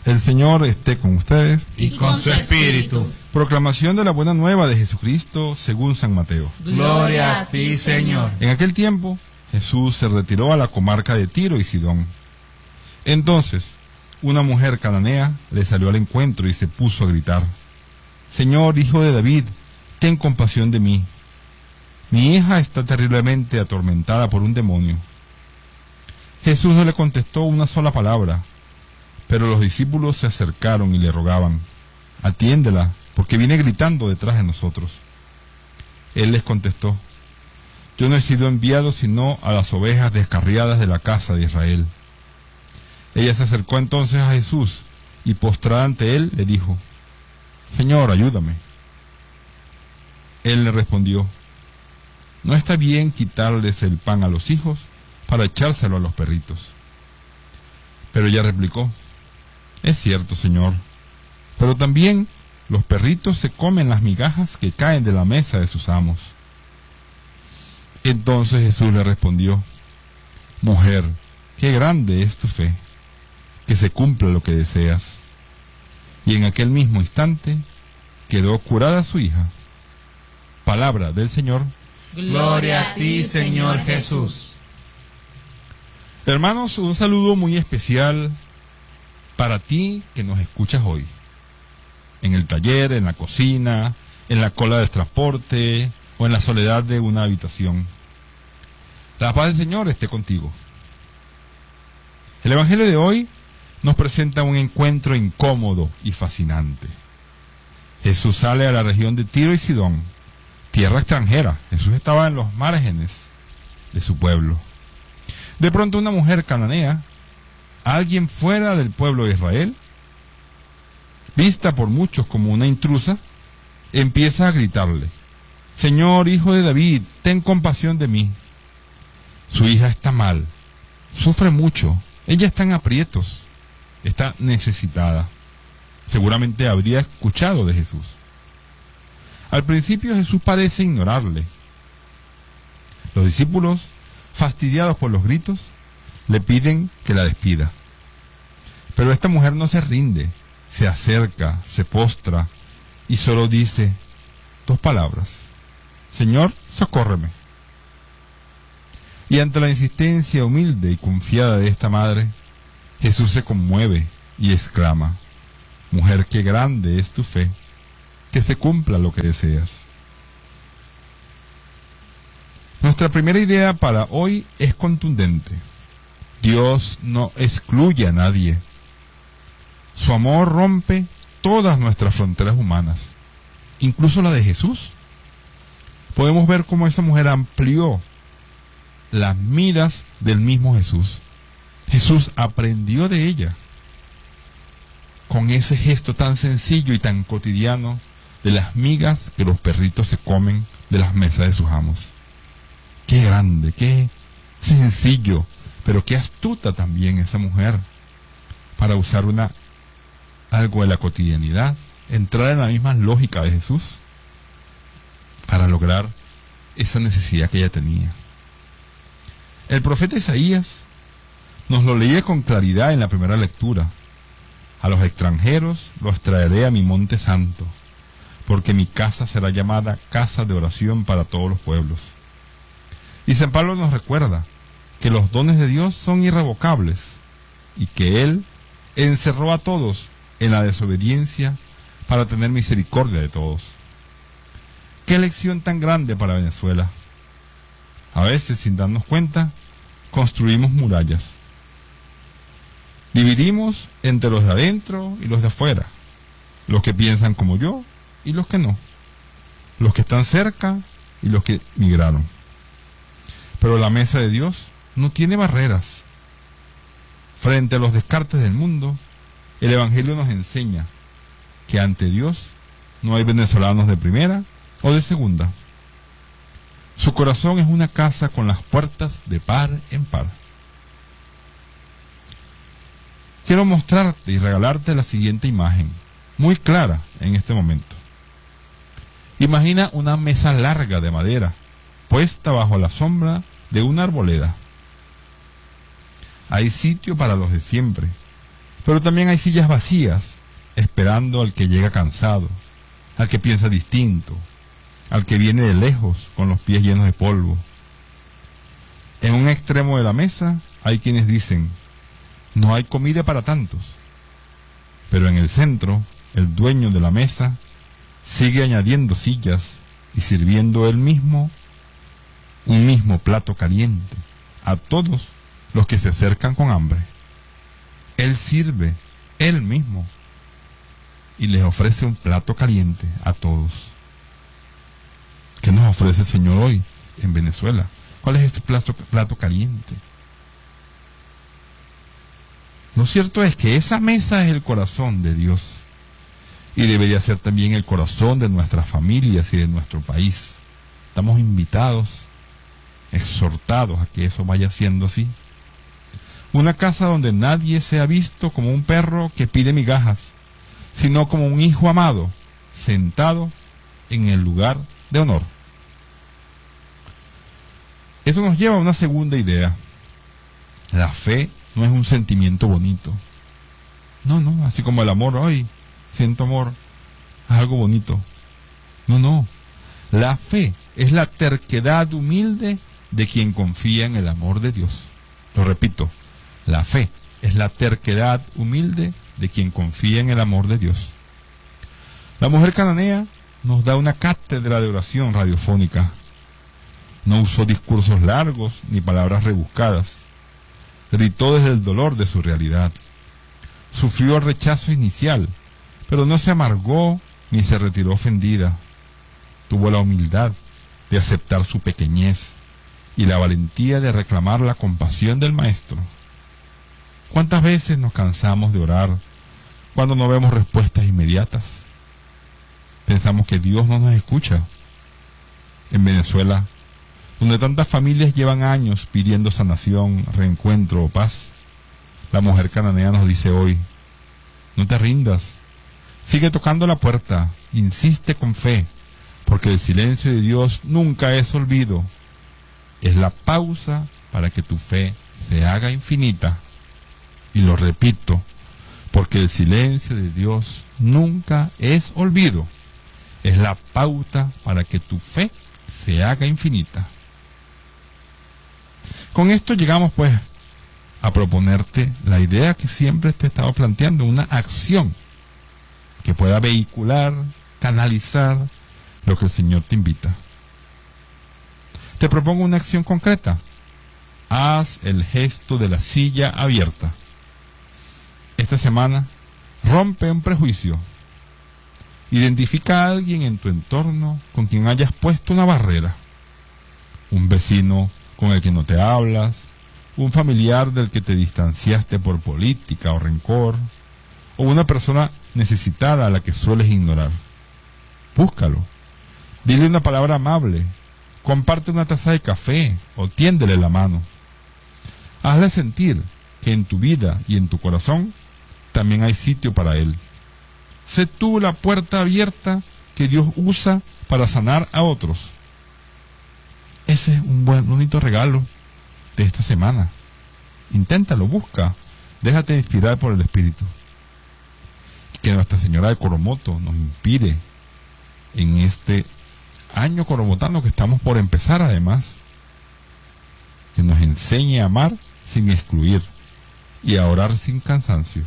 El Señor esté con ustedes. Y con su espíritu. Proclamación de la buena nueva de Jesucristo según San Mateo. Gloria a ti, Señor. En aquel tiempo, Jesús se retiró a la comarca de Tiro y Sidón. Entonces, una mujer cananea le salió al encuentro y se puso a gritar: Señor, Hijo de David, ten compasión de mí. Mi hija está terriblemente atormentada por un demonio. Jesús no le contestó una sola palabra, pero los discípulos se acercaron y le rogaban: Atiéndela, porque viene gritando detrás de nosotros. Él les contestó: Yo no he sido enviado sino a las ovejas descarriadas de la casa de Israel. Ella se acercó entonces a Jesús y postrada ante él le dijo: Señor, ayúdame. Él le respondió: No está bien quitarles el pan a los hijos para echárselo a los perritos. Pero ella replicó: Es cierto, Señor, pero también los perritos se comen las migajas que caen de la mesa de sus amos. Entonces Jesús le respondió: Mujer, qué grande es tu fe, que se cumpla lo que deseas. Y en aquel mismo instante quedó curada su hija. Palabra del Señor. Gloria a ti, Señor Jesús. Hermanos, un saludo muy especial para ti que nos escuchas hoy. En el taller, en la cocina, en la cola del transporte o en la soledad de una habitación. La paz del Señor esté contigo. El Evangelio de hoy nos presenta un encuentro incómodo y fascinante. Jesús sale a la región de Tiro y Sidón, tierra extranjera. Jesús estaba en los márgenes de su pueblo. De pronto una mujer cananea, alguien fuera del pueblo de Israel, vista por muchos como una intrusa, empieza a gritarle: Señor, Hijo de David, ten compasión de mí. Su hija está mal, sufre mucho, ella está en aprietos, está necesitada. Seguramente habría escuchado de Jesús. Al principio Jesús parece ignorarle. Los discípulos, fastidiados por los gritos, le piden que la despida. Pero esta mujer no se rinde, se acerca, se postra y solo dice dos palabras: Señor, socórreme. Y ante la insistencia humilde y confiada de esta madre, Jesús se conmueve y exclama: Mujer, qué grande es tu fe, que se cumpla lo que deseas. Nuestra primera idea para hoy es contundente. Dios no excluye a nadie. Su amor rompe todas nuestras fronteras humanas, incluso la de Jesús. Podemos ver cómo esa mujer amplió las miras del mismo Jesús. Jesús aprendió de ella con ese gesto tan sencillo y tan cotidiano de las migas que los perritos se comen de las mesas de sus amos. Qué grande, qué sencillo, pero qué astuta también esa mujer para usar algo de la cotidianidad, entrar en la misma lógica de Jesús para lograr esa necesidad que ella tenía. El profeta Isaías nos lo leía con claridad en la primera lectura: A los extranjeros los traeré a mi monte santo, porque mi casa será llamada casa de oración para todos los pueblos. Y San Pablo nos recuerda que los dones de Dios son irrevocables y que Él encerró a todos en la desobediencia para tener misericordia de todos. ¡Qué lección tan grande para Venezuela! A veces, sin darnos cuenta, construimos murallas. Dividimos entre los de adentro y los de afuera, los que piensan como yo y los que no, los que están cerca y los que migraron. Pero la mesa de Dios no tiene barreras. Frente a los descartes del mundo, el Evangelio nos enseña que ante Dios no hay venezolanos de primera o de segunda. Su corazón es una casa con las puertas de par en par. Quiero mostrarte y regalarte la siguiente imagen, muy clara en este momento. Imagina una mesa larga de madera, puesta bajo la sombra de una arboleda. Hay sitio para los de siempre, Pero también hay sillas vacías, esperando al que llega cansado, al que piensa distinto, al que viene de lejos con los pies llenos de polvo. En un extremo de la mesa hay quienes dicen, no hay comida para tantos. Pero en el centro, el dueño de la mesa sigue añadiendo sillas y sirviendo él mismo un mismo plato caliente a todos los que se acercan con hambre. Él sirve él mismo y les ofrece un plato caliente a todos. ¿Qué nos ofrece el Señor hoy en Venezuela? ¿Cuál es este plato caliente? Lo cierto es que esa mesa es el corazón de Dios y debería ser también el corazón de nuestras familias y de nuestro país. Estamos invitados, exhortados a que eso vaya siendo así. Una casa donde nadie sea visto como un perro que pide migajas, sino como un hijo amado, sentado en el lugar de honor. Eso nos lleva a una segunda idea. La fe no es un sentimiento bonito. No, así como el amor, hoy siento amor, es algo bonito. No. La fe es la terquedad humilde de quien confía en el amor de Dios. Lo repito, la fe es la terquedad humilde de quien confía en el amor de Dios. La mujer cananea nos da una cátedra de oración radiofónica. No usó discursos largos ni palabras rebuscadas. Gritó desde el dolor de su realidad. Sufrió el rechazo inicial, pero no se amargó ni se retiró ofendida. Tuvo la humildad de aceptar su pequeñez y la valentía de reclamar la compasión del Maestro. ¿Cuántas veces nos cansamos de orar cuando no vemos respuestas inmediatas? Pensamos que Dios no nos escucha. En Venezuela, donde tantas familias llevan años pidiendo sanación, reencuentro o paz, la mujer cananea nos dice hoy, no te rindas, sigue tocando la puerta, insiste con fe, porque el silencio de Dios nunca es olvido, es la pausa para que tu fe se haga infinita. Y lo repito, porque el silencio de Dios nunca es olvido, es la pauta para que tu fe se haga infinita. Con esto llegamos pues a proponerte la idea que siempre te he estado planteando, una acción que pueda vehicular, canalizar lo que el Señor te invita. Te propongo una acción concreta. Haz el gesto de la silla abierta. Esta semana, rompe un prejuicio. Identifica a alguien en tu entorno con quien hayas puesto una barrera. Un vecino con el que no te hablas, un familiar del que te distanciaste por política o rencor, o una persona necesitada a la que sueles ignorar. Búscalo. Dile una palabra amable. Comparte una taza de café o tiéndele la mano. Hazle sentir que en tu vida y en tu corazón también hay sitio para él. Sé tú la puerta abierta que Dios usa para sanar a otros. Ese es un bonito regalo de esta semana. Inténtalo, busca, déjate inspirar por el Espíritu. Que Nuestra Señora de Coromoto nos inspire en este año coromotano que estamos por empezar, además, que nos enseñe a amar sin excluir y a orar sin cansancio.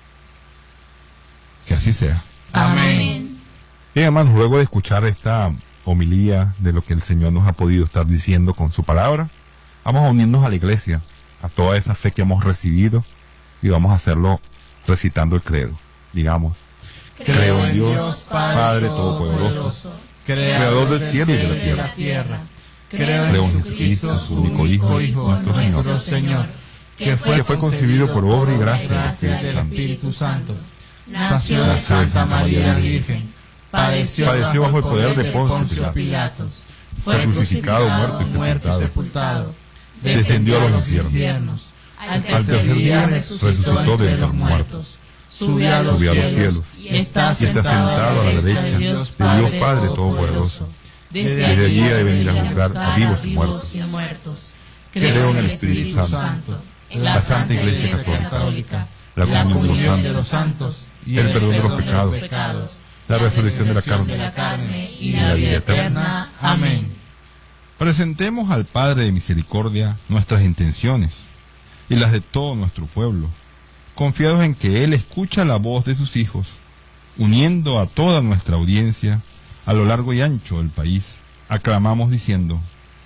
Que así sea. Amén. Bien, hermanos, luego de escuchar esta homilía de lo que el Señor nos ha podido estar diciendo con su palabra, vamos a unirnos a la iglesia, a toda esa fe que hemos recibido, y vamos a hacerlo recitando el credo. Digamos: Creo en Dios Padre Todopoderoso, Creador del cielo y de la tierra. Creo en Jesucristo, su único Hijo, nuestro Señor, que fue concebido por obra y gracia del Espíritu Santo. Nació de Santa María Virgen, padeció bajo el poder de Poncio Pilatos, fue crucificado, muerto y sepultado, descendió a los infiernos, al tercer día resucitó de los muertos, subió a los cielos y está sentado a la derecha de Dios Padre Todopoderoso. Desde allí ha de venir a juzgar a vivos y muertos. Creo en el Espíritu Santo, en la Santa Iglesia Católica, la comunión de los santos, y el perdón de los pecados, la resurrección de la carne y la vida eterna. Amén. Presentemos al Padre de Misericordia nuestras intenciones y las de todo nuestro pueblo, confiados en que Él escucha la voz de sus hijos, uniendo a toda nuestra audiencia a lo largo y ancho del país. Aclamamos diciendo: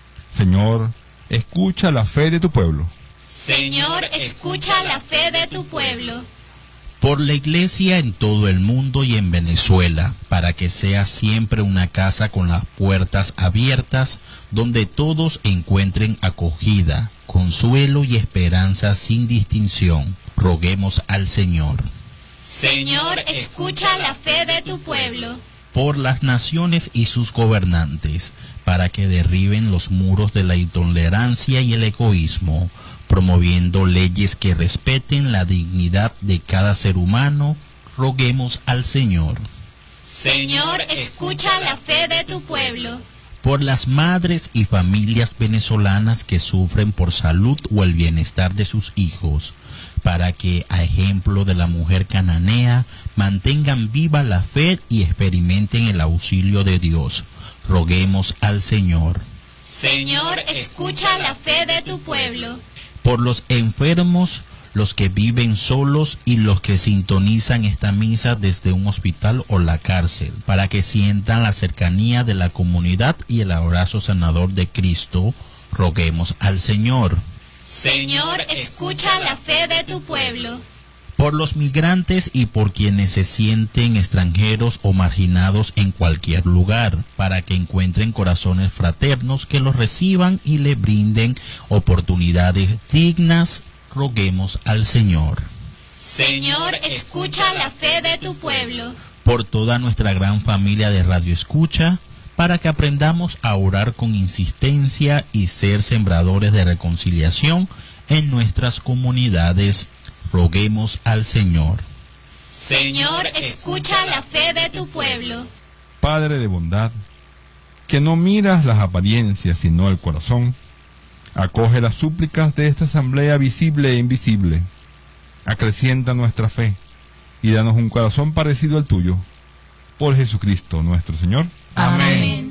Señor, escucha la fe de tu pueblo. Señor, escucha la fe de tu pueblo. Por la Iglesia en todo el mundo y en Venezuela, para que sea siempre una casa con las puertas abiertas, donde todos encuentren acogida, consuelo y esperanza sin distinción. Roguemos al Señor. Señor, escucha la fe de tu pueblo. Por las naciones y sus gobernantes, para que derriben los muros de la intolerancia y el egoísmo, promoviendo leyes que respeten la dignidad de cada ser humano. Roguemos al Señor. Señor, escucha la fe de tu pueblo. Por las madres y familias venezolanas que sufren por salud o el bienestar de sus hijos, para que, a ejemplo de la mujer cananea, mantengan viva la fe y experimenten el auxilio de Dios. Roguemos al Señor. Señor, escucha la fe de tu pueblo. Por los enfermos, los que viven solos y los que sintonizan esta misa desde un hospital o la cárcel, para que sientan la cercanía de la comunidad y el abrazo sanador de Cristo. Roguemos al Señor. Señor, escucha la fe de tu pueblo. Por los migrantes y por quienes se sienten extranjeros o marginados en cualquier lugar, para que encuentren corazones fraternos que los reciban y le brinden oportunidades dignas. Roguemos al Señor. Señor, escucha la fe de tu pueblo. Por toda nuestra gran familia de Radio Escucha, para que aprendamos a orar con insistencia y ser sembradores de reconciliación en nuestras comunidades. Roguemos al Señor. Señor, escucha la fe de tu pueblo. Padre de bondad, que no miras las apariencias sino el corazón, acoge las súplicas de esta asamblea visible e invisible, acrecienta nuestra fe y danos un corazón parecido al tuyo. Por Jesucristo nuestro Señor. Amén.